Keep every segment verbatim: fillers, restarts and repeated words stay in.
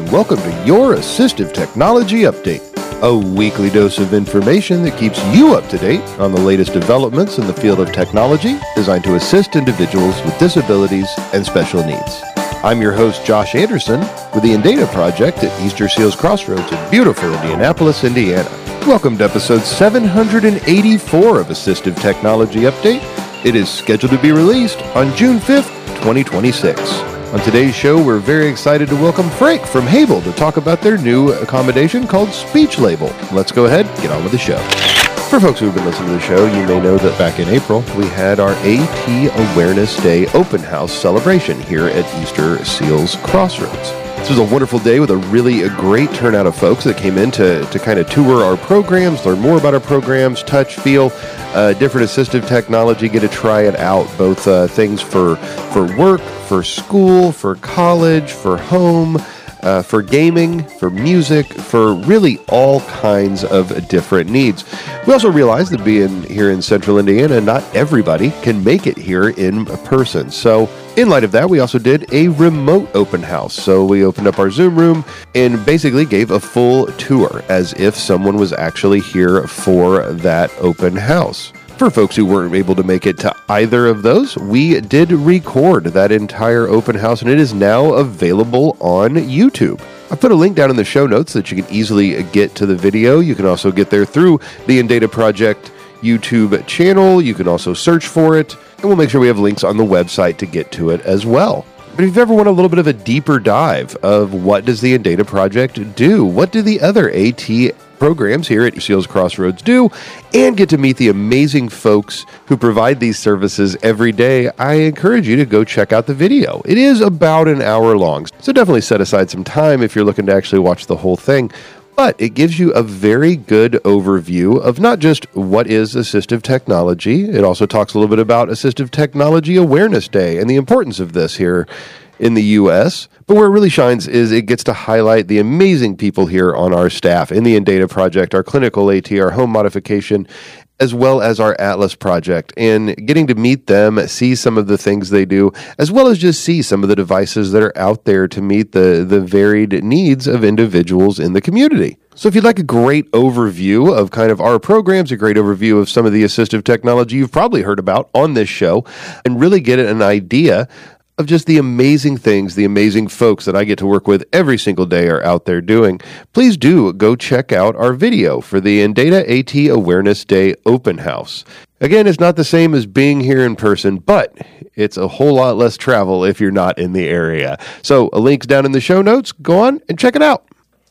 and welcome to your Assistive Technology Update, a weekly dose of information that keeps you up to date on the latest developments in the field of technology designed to assist individuals with disabilities and special needs. I'm your host, Josh Anderson, with the Indata Project at Easter Seals Crossroads in beautiful Indianapolis, Indiana. Welcome to episode seven hundred eighty-four of Assistive Technology Update. It is scheduled to be released on June fifth, twenty twenty-six. On today's show, we're very excited to welcome Frank from Hable to talk about their new accommodation called Speech Label. Let's go ahead and get on with the show. For folks who have been listening to the show, you may know that back in April, we had our AT Awareness Day open house celebration here at Easter Seals Crossroads. This was a wonderful day with a really a great turnout of folks that came in to, to kind of tour our programs, learn more about our programs, touch, feel, uh, different assistive technology, get to try it out, both uh, things for, for work, for school, for college, for home, uh, for gaming, for music, for really all kinds of different needs. We also realized that being here in central Indiana, not everybody can make it here in person. So in light of that, we also did a remote open house. So we opened up our Zoom room and basically gave a full tour as if someone was actually here for that open house. For folks who weren't able to make it to either of those, we did record that entire open house, and it is now available on YouTube. I put a link down in the show notes so that you can easily get to the video. You can also get there through the Indata Project YouTube channel. You can also search for it, and we'll make sure we have links on the website to get to it as well. But if you've ever want a little bit of a deeper dive of what does the Indata Project do, what do the other AT programs here at Seals Crossroads do, and get to meet the amazing folks who provide these services every day, I encourage you to go check out the video. It is about an hour long, so definitely set aside some time if you're looking to actually watch the whole thing. But it gives you a very good overview of not just what is assistive technology, it also talks a little bit about Assistive Technology Awareness Day and the importance of this here in the U S, but where it really shines is it gets to highlight the amazing people here on our staff in the Indata Project, our clinical AT, our home modification, as well as our Atlas project, and getting to meet them, see some of the things they do, as well as just see some of the devices that are out there to meet the, the varied needs of individuals in the community. So if you'd like a great overview of kind of our programs, a great overview of some of the assistive technology you've probably heard about on this show, and really get an idea of just the amazing things, the amazing folks that I get to work with every single day are out there doing, please do go check out our video for the Indata AT Awareness Day Open House. Again, it's not the same as being here in person, but it's a whole lot less travel if you're not in the area. So a link's down in the show notes. Go on and check it out.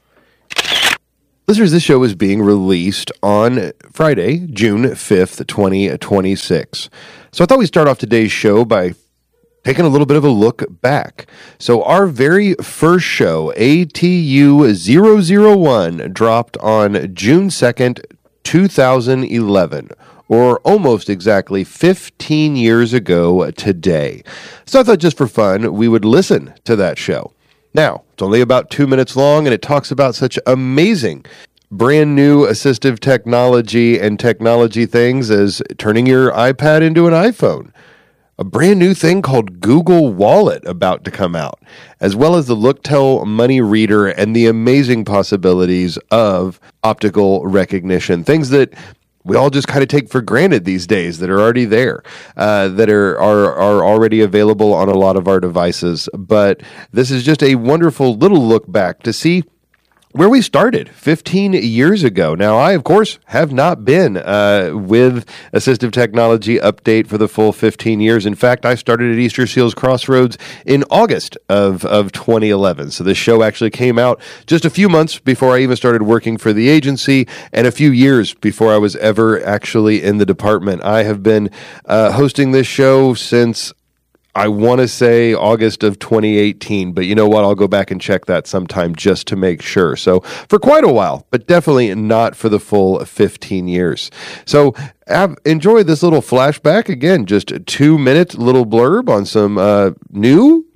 Listeners, this show is being released on Friday, June fifth, twenty twenty-six. So I thought we'd start off today's show by taking a little bit of a look back. So our very first show, A T U zero zero one, dropped on June second, two thousand eleven, or almost exactly fifteen years ago today. So I thought just for fun, we would listen to that show. Now, it's only about two minutes long, and it talks about such amazing brand new assistive technology and technology things as turning your iPad into an iPhone, a brand new thing called Google Wallet about to come out, as well as the Looktel Money Reader and the amazing possibilities of optical recognition, things that we all just kind of take for granted these days that are already there, uh, that are, are, are already available on a lot of our devices. But this is just a wonderful little look back to see where we started fifteen years ago. Now, I, of course, have not been uh, with Assistive Technology Update for the full fifteen years. In fact, I started at Easter Seals Crossroads in August of, of twenty eleven. So this show actually came out just a few months before I even started working for the agency and a few years before I was ever actually in the department. I have been uh, hosting this show since I want to say August of twenty eighteen, but you know what? I'll go back and check that sometime just to make sure. So for quite a while, but definitely not for the full fifteen years. So have, enjoy this little flashback. Again, just a two-minute little blurb on some uh, new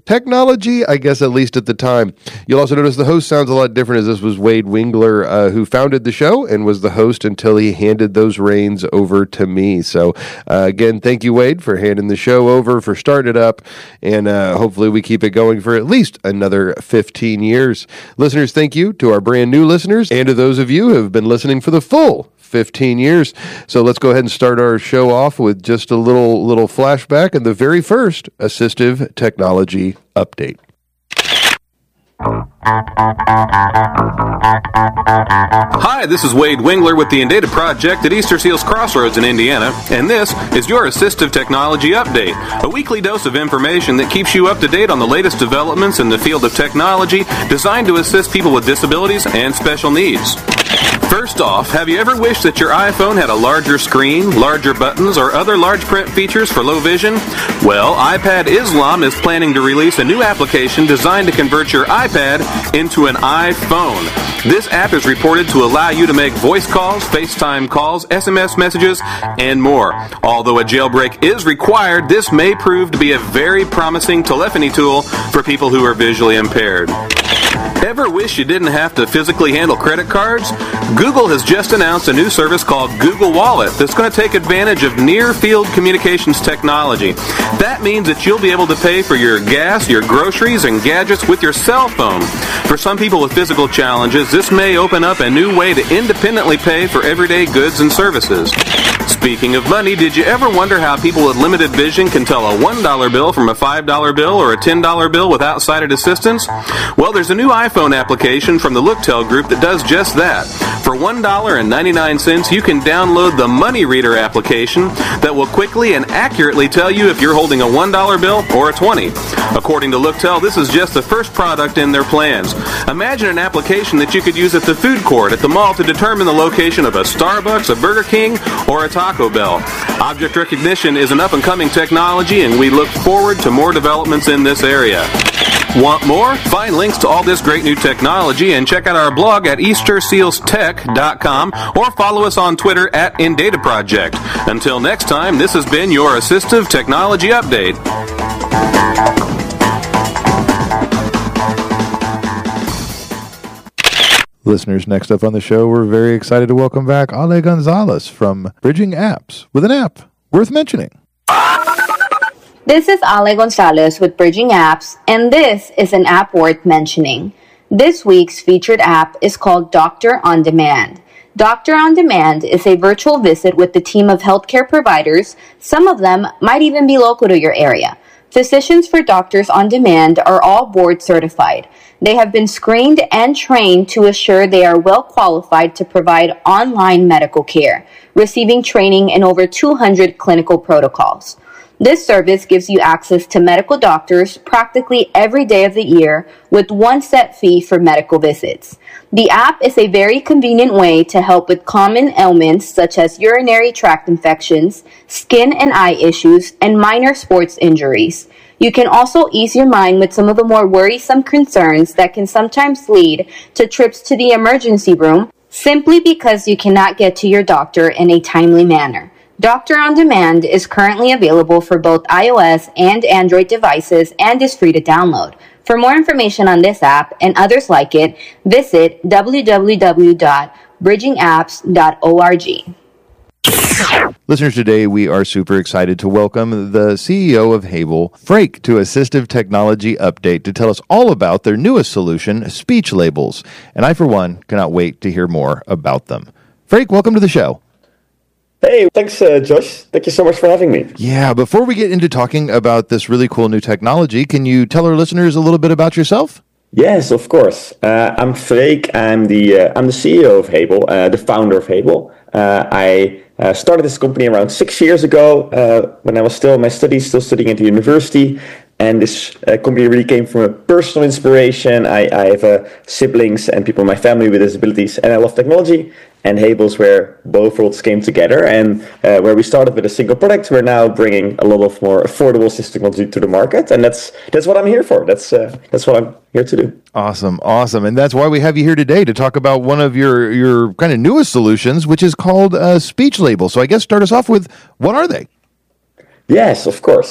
technology, I guess, at least at the time. You'll also notice the host sounds a lot different, as this was Wade Wingler, uh, who founded the show and was the host until he handed those reins over to me. So, uh, again, thank you, Wade, for handing the show over, for starting it up, and uh, hopefully we keep it going for at least another fifteen years. Listeners, thank you to our brand new listeners and to those of you who have been listening for the full fifteen years. So let's go ahead and start our show off with just a little little flashback and the very first assistive technology update. Hi, this is Wade Wingler with the Indata Project at Easter Seals Crossroads in Indiana, and this is your Assistive Technology Update, a weekly dose of information that keeps you up to date on the latest developments in the field of technology designed to assist people with disabilities and special needs. First off, have you ever wished that your iPhone had a larger screen, larger buttons, or other large print features for low vision? Well, iPad Islam is planning to release a new application designed to convert your iPad into an iPhone. This app is reported to allow you to make voice calls, FaceTime calls, S M S messages, and more. Although a jailbreak is required, this may prove to be a very promising telephony tool for people who are visually impaired. Ever wish you didn't have to physically handle credit cards? Google has just announced a new service called Google Wallet that's going to take advantage of near-field communications technology. That means that you'll be able to pay for your gas, your groceries, and gadgets with your cell phone. For some people with physical challenges, this may open up a new way to independently pay for everyday goods and services. Speaking of money, did you ever wonder how people with limited vision can tell a one dollar bill from a five dollar bill or a ten dollar bill without sighted assistance? Well, there's a new iPhone application from the Looktel Group that does just that. For one dollar and ninety-nine cents, you can download the Money Reader application that will quickly and accurately tell you if you're holding a one dollar bill or a twenty. According to Looktel, this is just the first product in their plans. Imagine an application that you could use at the food court at the mall to determine the location of a Starbucks, a Burger King, or a Taco Bell. Object recognition is an up-and-coming technology, and we look forward to more developments in this area. Want more? Find links to all this great new technology and check out our blog at easter seals tech dot com or follow us on Twitter at Indata Project. Until next time, this has been your Assistive Technology Update. Listeners, next up on the show, we're very excited to welcome back Ale Gonzalez from Bridging Apps with an app worth mentioning. This is Ale Gonzalez with Bridging Apps, and this is an app worth mentioning. This week's featured app is called Doctor on Demand. Doctor on Demand is a virtual visit with a team of healthcare providers. Some of them might even be local to your area. Physicians for Doctors on Demand are all board certified. They have been screened and trained to assure they are well qualified to provide online medical care, receiving training in over two hundred clinical protocols. This service gives you access to medical doctors practically every day of the year with one set fee for medical visits. The app is a very convenient way to help with common ailments such as urinary tract infections, skin and eye issues, and minor sports injuries. You can also ease your mind with some of the more worrisome concerns that can sometimes lead to trips to the emergency room simply because you cannot get to your doctor in a timely manner. Doctor on Demand is currently available for both iOS and Android devices and is free to download. For more information on this app and others like it, visit w w w dot bridging apps dot org. Listeners, today we are super excited to welcome the C E O of Hable, Freek, to Assistive Technology Update to tell us all about their newest solution, speech labels. And I, for one, cannot wait to hear more about them. Freek, welcome to the show. Hey, thanks, uh, Josh. Thank you so much for having me. Yeah, before we get into talking about this really cool new technology, can you tell our listeners a little bit about yourself? Yes, of course. Uh, I'm Freek. I'm the uh, I'm the C E O of Hable, uh, the founder of Hable. Uh, I uh, started this company around six years ago uh, when I was still in my studies, still studying at the university. And this uh, company really came from a personal inspiration. I, I have uh, siblings and people in my family with disabilities, and I love technology. And Hable's where both worlds came together, and uh, where we started with a single product, we're now bringing a lot of more affordable assistive technology to the market, and that's that's what I'm here for. That's uh, that's what I'm here to do. Awesome, awesome, and that's why we have you here today to talk about one of your your kind of newest solutions, which is called uh, Speech Label. So I guess start us off with, what are they? Yes, of course.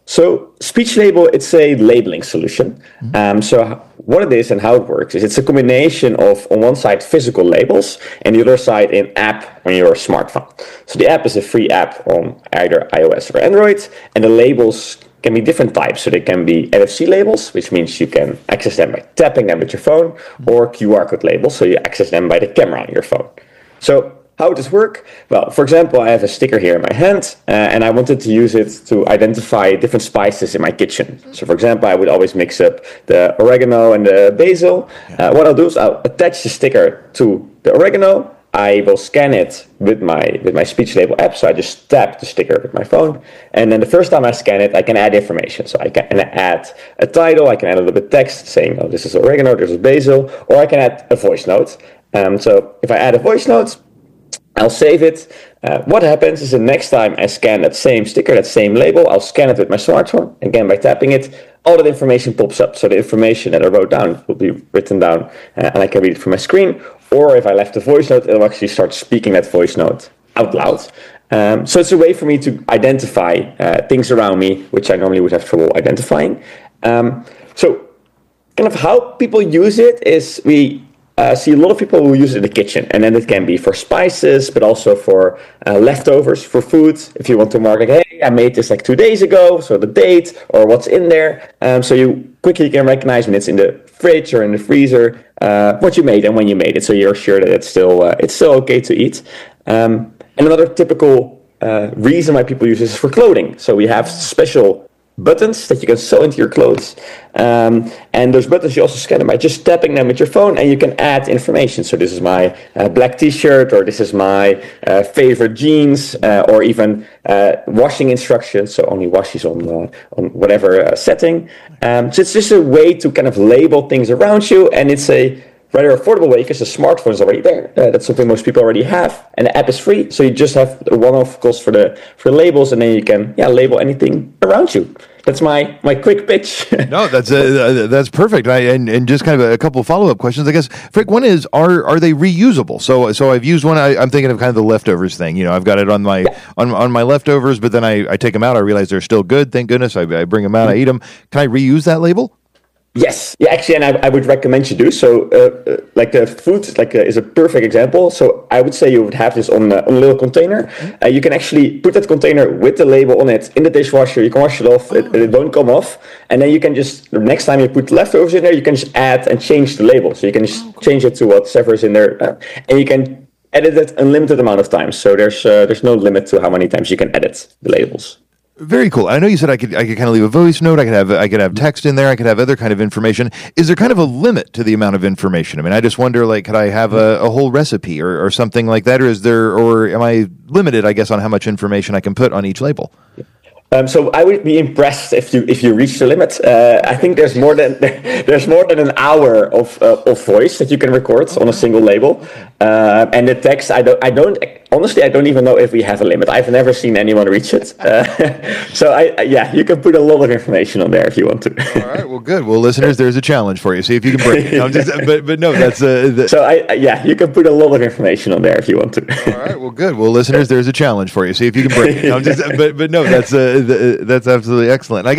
So speech label, it's a labeling solution. Mm-hmm. Um, so what it is and how it works is it's a combination of, on one side, physical labels, and the other side, an app on your smartphone. So the app is a free app on either iOS or Android, and the labels can be different types. So they can be N F C labels, which means you can access them by tapping them with your phone, or Q R code labels, so you access them by the camera on your phone. So how does this work? Well, for example, I have a sticker here in my hand, uh, and I wanted to use it to identify different spices in my kitchen. So, for example, I would always mix up the oregano and the basil. Uh, what I'll do is I'll attach the sticker to the oregano. I will scan it with my with my speech label app. So I just tap the sticker with my phone, and then the first time I scan it, I can add information. So I can add a title, I can add a little bit of text saying, "Oh, this is oregano, this is basil," or I can add a voice note. Um, so if I add a voice note, I'll save it. Uh, what happens is the next time I scan that same sticker, that same label, I'll scan it with my smartphone. Again, by tapping it, all that information pops up. So the information that I wrote down will be written down, uh, and I can read it from my screen. Or if I left a voice note, it'll actually start speaking that voice note out loud. Um, so it's a way for me to identify uh, things around me, which I normally would have trouble identifying. Um, so kind of how people use it is we Uh, see a lot of people who use it in the kitchen, and then it can be for spices, but also for uh, leftovers, for food. If you want to mark, like, hey, I made this like two days ago, so the date or what's in there. Um, so you quickly can recognize when it's in the fridge or in the freezer, uh, what you made and when you made it, so you're sure that it's still uh, it's still okay to eat. Um, and another typical uh, reason why people use this is for clothing. So we have special buttons that you can sew into your clothes, um, and those buttons you also scan them by just tapping them with your phone, and you can add information. So this is my uh, black t-shirt, or this is my uh, favorite jeans, uh, or even uh, washing instructions, so only washes on uh, on whatever uh, setting. Um, so it's just a way to kind of label things around you, and it's a rather affordable way because the smartphone is already there. Uh, that's something most people already have, and the app is free, so you just have a one-off cost for the for the labels, and then you can yeah label anything around you. That's my my quick pitch. No, that's uh, that's perfect. I, and and just kind of a couple of follow up questions, I guess. Frick, one is are are they reusable? So so I've used one. I, I'm thinking of kind of the leftovers thing. You know, I've got it on my yeah. on on my leftovers, but then I, I take them out. I realize they're still good. Thank goodness. I, I bring them out. I eat them. Can I reuse that label? Yes, yeah, actually, and I, I would recommend you do so. Uh, uh, like the food, like uh, is a perfect example. So I would say you would have this on, uh, on a little container. Uh, you can actually put that container with the label on it in the dishwasher. You can wash it off; it, it won't come off. And then you can just the next time you put leftovers in there, you can just add and change the label. So you can just change it to whatever is in there, uh, and you can edit it unlimited amount of times. So there's uh, there's no limit to how many times you can edit the labels. Very cool. I know you said I could I could kind of leave a voice note. I could have I could have text in there. I could have other kind of information. Is there kind of a limit to the amount of information? I mean, I just wonder, like, could I have a, a whole recipe or, or something like that, or is there, or am I limited, I guess, on how much information I can put on each label? Um, so I would be impressed if you if you reach the limit. Uh, I think there's more than there's more than an hour of uh, of voice that you can record on a single label, uh, and the text. I don't I don't honestly I don't even know if we have a limit. I've never seen anyone reach it. Uh, so I yeah, you can put a lot of information on there if you want to. All right, well, good. Well, listeners, there's a challenge for you. See if you can break it. No, just, but but no, that's uh, the... so I yeah, you can put a lot of information on there if you want to. All right, well, good. Well, listeners, there's a challenge for you. See if you can break it. No, just, but but no, that's uh, the, that's absolutely excellent. I guess